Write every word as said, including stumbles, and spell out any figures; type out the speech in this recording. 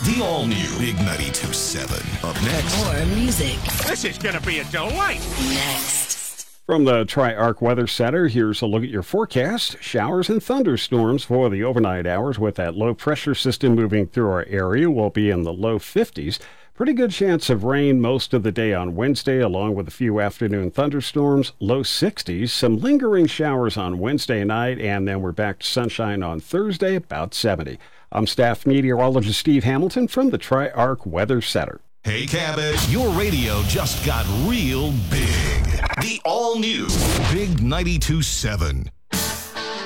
The all-new Big ninety-two point seven. Up next. More music. This is going to be a delight. Next. From the Tri-Arc Weather Center, here's a look at your forecast. Showers and thunderstorms for the overnight hours with that low-pressure system moving through our area will be in the low fifties. Pretty good chance of rain most of the day on Wednesday, along with a few afternoon thunderstorms, low sixties. Some lingering showers on Wednesday night, and then we're back to sunshine on Thursday, about seventy. I'm staff meteorologist Steve Hamilton from the Tri-Arc Weather Center. Hey, Cabbage, your radio just got real big. The all-new Big ninety-two point seven.